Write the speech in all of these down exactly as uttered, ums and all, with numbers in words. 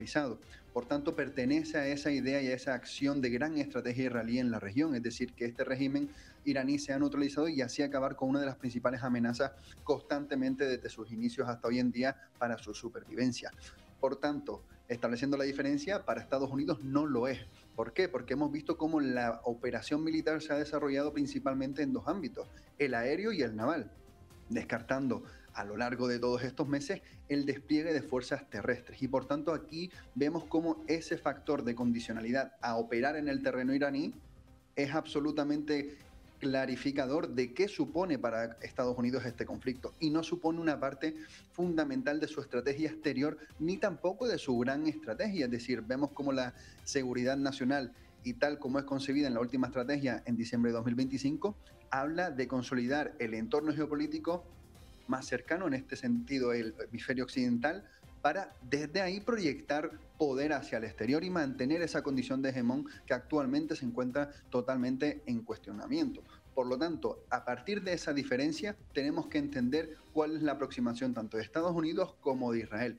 Por tanto, pertenece a esa idea y a esa acción de gran estrategia israelí en la región, es decir, que este régimen iraní sea neutralizado y así acabar con una de las principales amenazas constantemente desde sus inicios hasta hoy en día para su supervivencia. Por tanto, estableciendo la diferencia, para Estados Unidos no lo es. ¿Por qué? Porque hemos visto cómo la operación militar se ha desarrollado principalmente en dos ámbitos, el aéreo y el naval, descartando a lo largo de todos estos meses el despliegue de fuerzas terrestres. Y por tanto aquí vemos cómo ese factor de condicionalidad a operar en el terreno iraní es absolutamente clarificador de qué supone para Estados Unidos este conflicto y no supone una parte fundamental de su estrategia exterior ni tampoco de su gran estrategia. Es decir, vemos como la seguridad nacional y tal como es concebida en la última estrategia en diciembre de dos mil veinticinco, habla de consolidar el entorno geopolítico más cercano, en este sentido el hemisferio occidental, para desde ahí proyectar poder hacia el exterior y mantener esa condición de hegemón que actualmente se encuentra totalmente en cuestionamiento. Por lo tanto, a partir de esa diferencia, tenemos que entender cuál es la aproximación tanto de Estados Unidos como de Israel.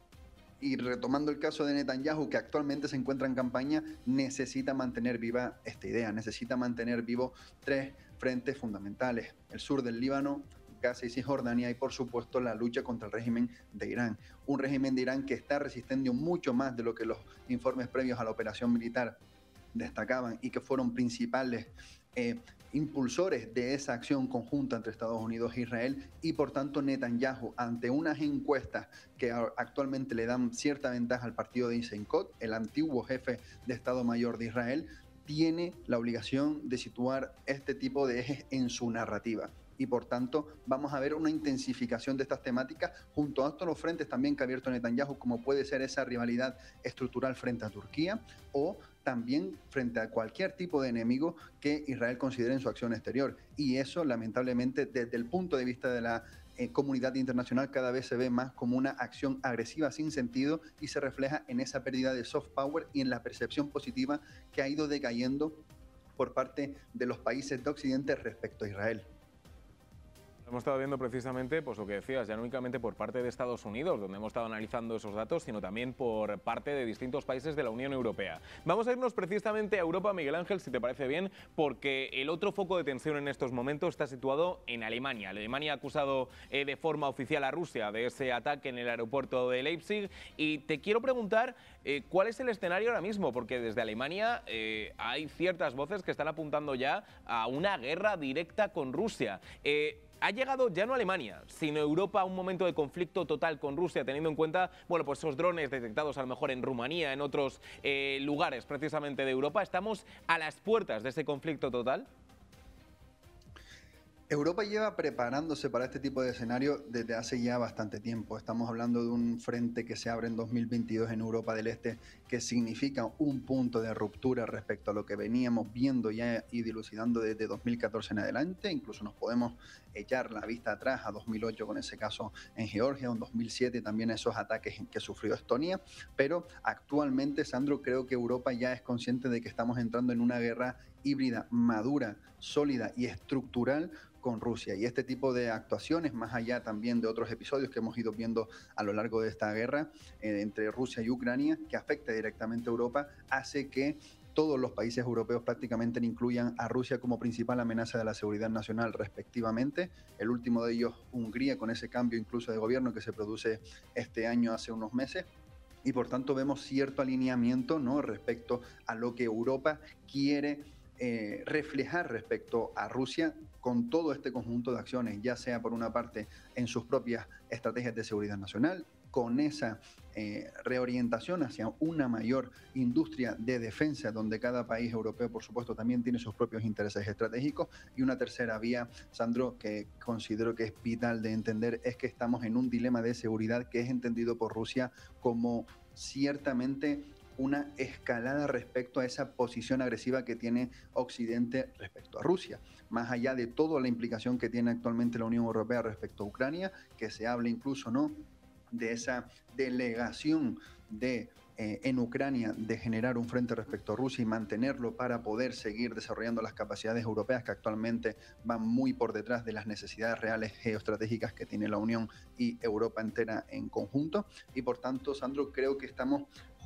Y retomando el caso de Netanyahu, que actualmente se encuentra en campaña, necesita mantener viva esta idea, necesita mantener vivo tres frentes fundamentales: el sur del Líbano, Gaza y Cisjordania, y por supuesto la lucha contra el régimen de Irán. Un régimen de Irán que está resistiendo mucho más de lo que los informes previos a la operación militar destacaban y que fueron principales eh, impulsores de esa acción conjunta entre Estados Unidos e Israel. Y por tanto Netanyahu, ante unas encuestas que actualmente le dan cierta ventaja al partido de Eisenkot, el antiguo jefe de Estado Mayor de Israel, tiene la obligación de situar este tipo de ejes en su narrativa. Y por tanto vamos a ver una intensificación de estas temáticas junto a otros frentes también que ha abierto Netanyahu, como puede ser esa rivalidad estructural frente a Turquía o también frente a cualquier tipo de enemigo que Israel considere en su acción exterior. Y eso, lamentablemente, desde el punto de vista de la eh, comunidad internacional, cada vez se ve más como una acción agresiva sin sentido y se refleja en esa pérdida de soft power y en la percepción positiva que ha ido decayendo por parte de los países de Occidente respecto a Israel. Hemos estado viendo precisamente pues lo que decías, ya no únicamente por parte de Estados Unidos, donde hemos estado analizando esos datos, sino también por parte de distintos países de la Unión Europea. Vamos a irnos precisamente a Europa, Miguel Ángel, si te parece bien, porque el otro foco de tensión en estos momentos está situado en Alemania. Alemania ha acusado eh, de forma oficial a Rusia de ese ataque en el aeropuerto de Leipzig, y te quiero preguntar eh, cuál es el escenario ahora mismo, porque desde Alemania eh, hay ciertas voces que están apuntando ya a una guerra directa con Rusia. Eh, Ha llegado ya no Alemania, sino Europa a un momento de conflicto total con Rusia, teniendo en cuenta, bueno, pues esos drones detectados a lo mejor en Rumanía, en otros eh, lugares precisamente de Europa. ¿Estamos a las puertas de ese conflicto total? Europa lleva preparándose para este tipo de escenario desde hace ya bastante tiempo. Estamos hablando de un frente que se abre en dos mil veintidós en Europa del Este, que significa un punto de ruptura respecto a lo que veníamos viendo ya y dilucidando desde dos mil catorce en adelante. Incluso nos podemos echar la vista atrás a dos mil ocho con ese caso en Georgia, en dos mil siete también esos ataques que sufrió Estonia. Pero actualmente, Sandro, creo que Europa ya es consciente de que estamos entrando en una guerra híbrida, madura, sólida y estructural con Rusia. Y este tipo de actuaciones, más allá también de otros episodios que hemos ido viendo a lo largo de esta guerra eh, entre Rusia y Ucrania, que afecta directamente a Europa, hace que todos los países europeos prácticamente incluyan a Rusia como principal amenaza de la seguridad nacional respectivamente. El último de ellos, Hungría, con ese cambio incluso de gobierno que se produce este año hace unos meses. Y por tanto vemos cierto alineamiento, ¿no?, respecto a lo que Europa quiere eh, reflejar respecto a Rusia con todo este conjunto de acciones, ya sea por una parte en sus propias estrategias de seguridad nacional, con esa eh, reorientación hacia una mayor industria de defensa, donde cada país europeo, por supuesto, también tiene sus propios intereses estratégicos. Y una tercera vía, Sandro, que considero que es vital de entender, es que estamos en un dilema de seguridad que es entendido por Rusia como ciertamente una escalada respecto a esa posición agresiva que tiene Occidente respecto a Rusia. Más allá de toda la implicación que tiene actualmente la Unión Europea respecto a Ucrania, que se habla incluso, ¿no?, de esa delegación de eh, en Ucrania de generar un frente respecto a Rusia y mantenerlo para poder seguir desarrollando las capacidades europeas que actualmente van muy por detrás de las necesidades reales geoestratégicas que tiene la Unión y Europa entera en conjunto. Y por tanto, Sandro, creo que estamos